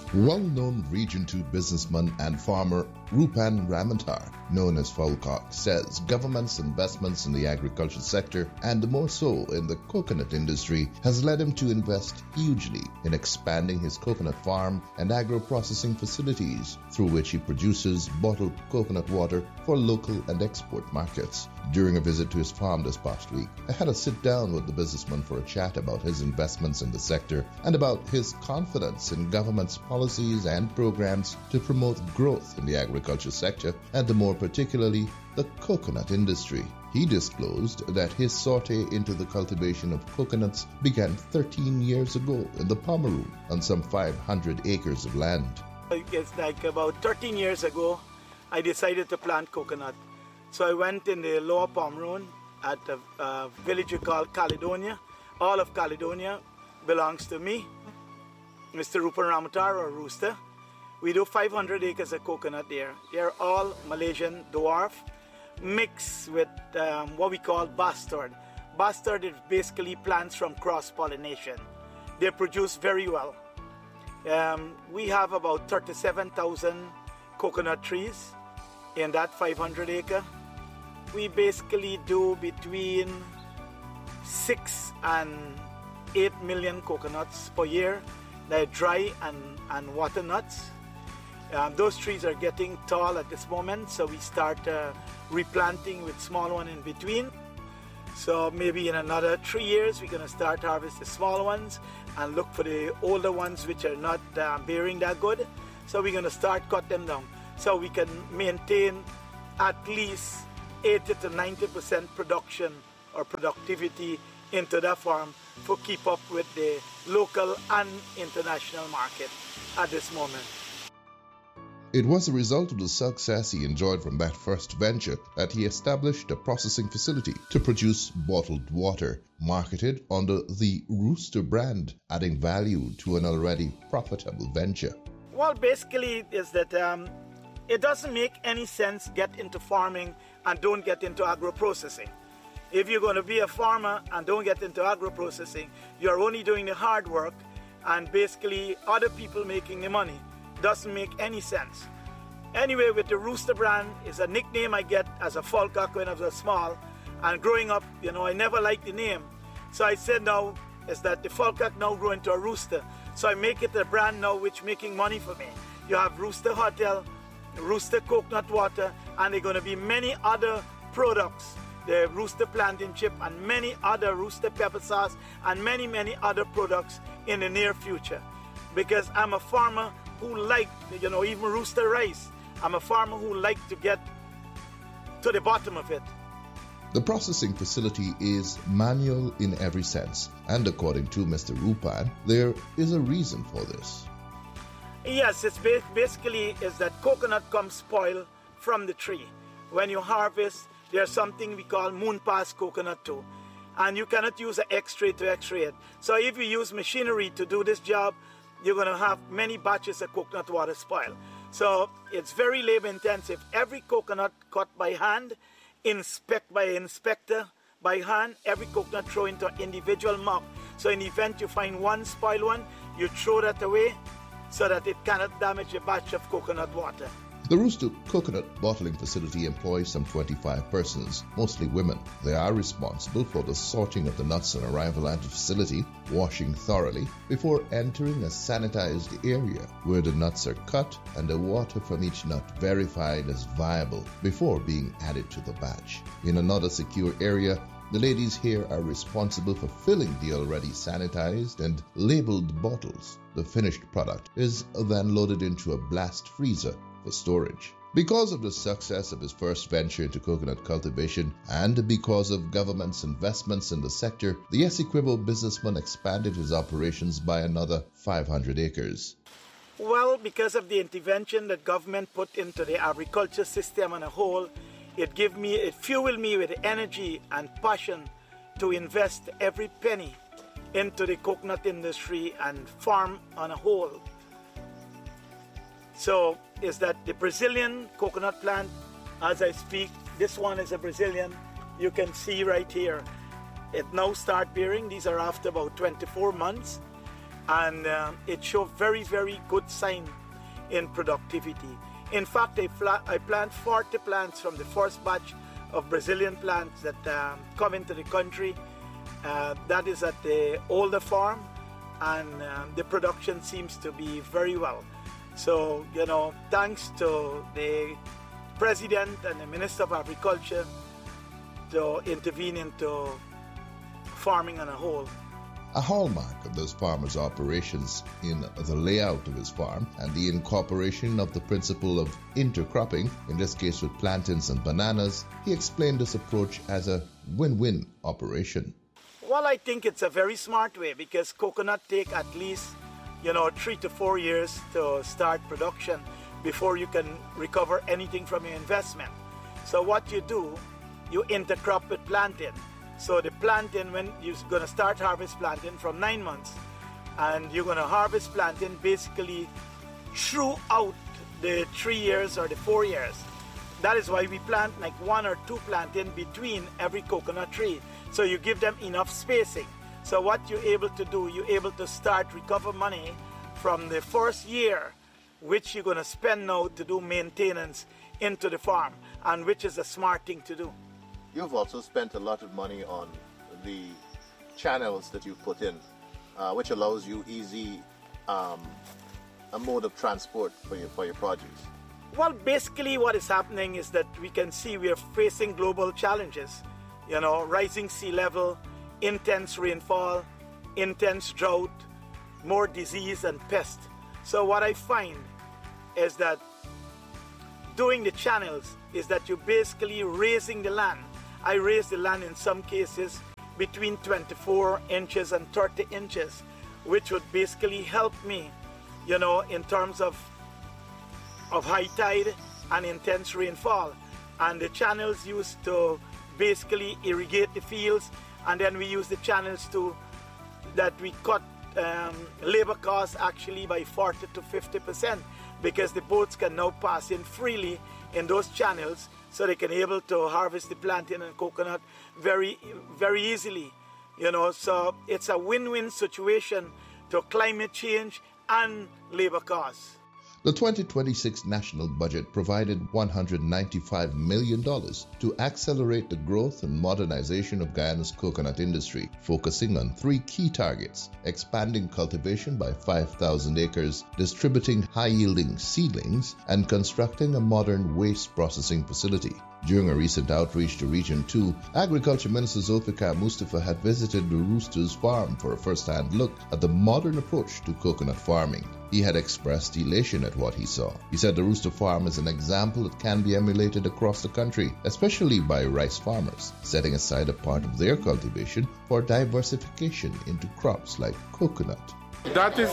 Well-known Region 2 businessman and farmer Rupan Ramantar, known as Falcock, says government's investments in the agriculture sector, and more so in the coconut industry, has led him to invest hugely in expanding his coconut farm and agro-processing facilities, through which he produces bottled coconut water for local and export markets. During a visit to his farm this past week, I had a sit down with the businessman for a chat about his investments in the sector and about his confidence in government's policies and programs to promote growth in the agriculture sector, and more particularly the coconut industry. He disclosed that his sortie into the cultivation of coconuts began 13 years ago in the Pomeroon on some 500 acres of land. It's like about 13 years ago, I decided to plant coconut. So I went in the Lower Pomeroon at a village we call Caledonia. All of Caledonia belongs to me, Mr. Rupan Ramantar, or Rooster. We do 500 acres of coconut there. They're all Malaysian dwarf mixed with what we call bastard. Bastard is basically plants from cross-pollination. They produce very well. We have about 37,000 coconut trees in that 500 acre. We basically do between 6 and 8 million coconuts per year. They're dry and water nuts. Those trees are getting tall at this moment, so we start replanting with small one in between. So maybe in another 3 years, we're going to start harvest the small ones and look for the older ones which are not bearing that good. So we're going to start cut them down so we can maintain at least 80 to 90% production or productivity into the farm to keep up with the local and international market at this moment. It was a result of the success he enjoyed from that first venture that he established a processing facility to produce bottled water, marketed under the Rooster brand, adding value to an already profitable venture. Well, basically is that it doesn't make any sense get into farming and don't get into agro-processing. If you're going to be a farmer and don't get into agro-processing, you're only doing the hard work and basically other people making the money. Doesn't make any sense. Anyway, with the Rooster brand, is a nickname I get as a Falcock when I was small. And growing up, I never liked the name. So I said now, is that the Falcock now grew into a Rooster. So I make it a brand now which making money for me. You have Rooster Hotel, Rooster Coconut Water, and there are going to be many other products. The Rooster Plantain Chip and many other Rooster Pepper Sauce and many, many other products in the near future. Because I'm a farmer who like, even Rooster Rice. I'm a farmer who like to get to the bottom of it. The processing facility is manual in every sense, and according to Mr. Rupan, there is a reason for this. Yes, it's basically is that coconut comes spoiled from the tree. When you harvest, there's something we call moon pass coconut too, and you cannot use an X-ray to X-ray it. So if you use machinery to do this job, you're going to have many batches of coconut water spoil. So it's very labor intensive. Every coconut cut by hand, inspect by an inspector by hand, every coconut throw into an individual mug. So in the event you find one spoiled one, you throw that away so that it cannot damage a batch of coconut water. The Rooster Coconut Bottling Facility employs some 25 persons, mostly women. They are responsible for the sorting of the nuts on arrival at the facility, washing thoroughly, before entering a sanitized area where the nuts are cut and the water from each nut verified as viable before being added to the batch. In another secure area, the ladies here are responsible for filling the already sanitized and labeled bottles. The finished product is then loaded into a blast freezer for storage. Because of the success of his first venture into coconut cultivation and because of government's investments in the sector, the Essequibo businessman expanded his operations by another 500 acres. Well, because of the intervention that government put into the agriculture system on a whole, it fueled me with energy and passion to invest every penny into the coconut industry and farm on a whole. So is that the Brazilian coconut plant, as I speak, this one is a Brazilian. You can see right here, it now start bearing. These are after about 24 months. and it showed very, very good sign in productivity. In fact, I planted 40 plants from the first batch of Brazilian plants that come into the country. That is at the older farm, and the production seems to be very well. So, you know, thanks to the President and the Minister of Agriculture to intervene into farming on a whole. A hallmark of those farmers' operations in the layout of his farm and the incorporation of the principle of intercropping, in this case with plantains and bananas, he explained this approach as a win-win operation. Well, I think it's a very smart way because coconut take at least, 3 to 4 years to start production before you can recover anything from your investment. So what you do, you intercrop with plantain. So the plantain, when you're going to start harvest plantain from 9 months, and you're going to harvest plantain basically throughout the 3 years or the 4 years. That is why we plant like 1 or 2 plantain between every coconut tree. So you give them enough spacing. So what you're able to do, you're able to recover money from the first year, which you're going to spend now to do maintenance into the farm, and which is a smart thing to do. You've also spent a lot of money on the channels that you've put in, which allows you easy a mode of transport for your produce. Well, basically what is happening is that we can see we are facing global challenges. Rising sea level, intense rainfall, intense drought, more disease and pest. So what I find is that doing the channels is that you're basically raising the land. I raise the land in some cases between 24 inches and 30 inches, which would basically help me, in terms of high tide and intense rainfall. And the channels used to basically irrigate the fields, and then we use the channels that we cut labor costs actually by 40 to 50%, because the boats can now pass in freely in those channels, so they can able to harvest the plantain and coconut very, very easily. So it's a win-win situation to climate change and labor costs. The 2026 national budget provided $195 million to accelerate the growth and modernization of Guyana's coconut industry, focusing on 3 key targets: expanding cultivation by 5,000 acres, distributing high-yielding seedlings, and constructing a modern waste processing facility. During a recent outreach to Region 2, Agriculture Minister Zulfikar Mustafa had visited the Roosters farm for a first-hand look at the modern approach to coconut farming. He had expressed elation at what he saw. He said the Rooster farm is an example that can be emulated across the country, especially by rice farmers, setting aside a part of their cultivation for diversification into crops like coconut. That is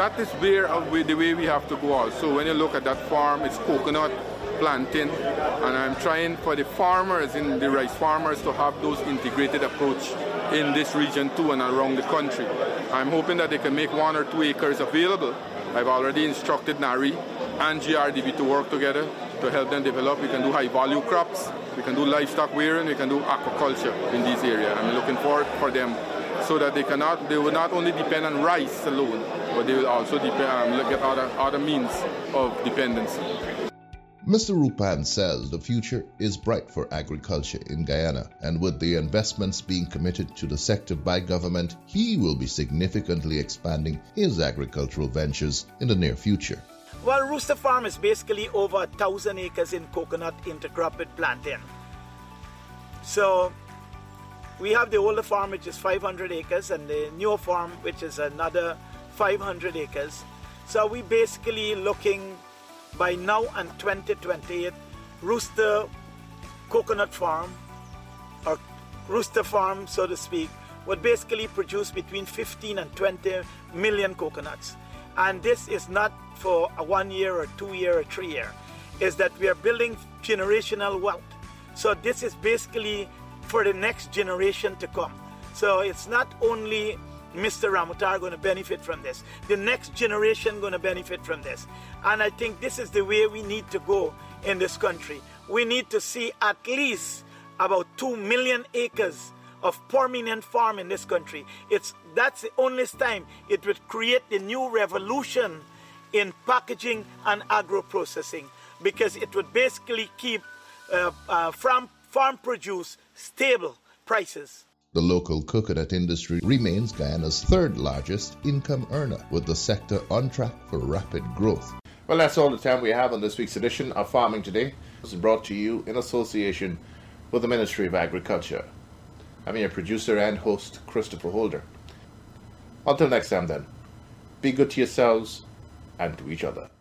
the way we have to go also. When you look at that farm, it's coconut, plantain, and I'm trying for the farmers, in the rice farmers, to have those integrated approach in this region too and around the country. I'm hoping that they can make 1 or 2 acres available. I've already instructed NARI and GRDB to work together to help them develop. We can do high-value crops, we can do livestock rearing, we can do aquaculture in these areas. I'm looking forward for them so that they will not only depend on rice alone, but they will also get other means of dependency. Mr. Rupan says the future is bright for agriculture in Guyana, and with the investments being committed to the sector by government, he will be significantly expanding his agricultural ventures in the near future. Well, Rooster Farm is basically over 1,000 acres in coconut intercrop with plantain. So we have the older farm, which is 500 acres, and the newer farm, which is another 500 acres. So we basically looking by now and 2028, Rooster Coconut Farm, or Rooster Farm, so to speak, would basically produce between 15 and 20 million coconuts. And this is not for a 1 year or 2 year or 3 year. Is that we are building generational wealth. So this is basically for the next generation to come. So it's not only Mr. Ramutar going to benefit from this. The next generation going to benefit from this. And I think this is the way we need to go in this country. We need to see at least about 2 million acres of permanent farm in this country. That's the only time it would create the new revolution in packaging and agro-processing, because it would basically keep farm produce stable prices. The local coconut industry remains Guyana's third largest income earner, with the sector on track for rapid growth. Well, that's all the time we have on this week's edition of Farming Today. This is brought to you in association with the Ministry of Agriculture. I'm your producer and host, Christopher Holder. Until next time then, be good to yourselves and to each other.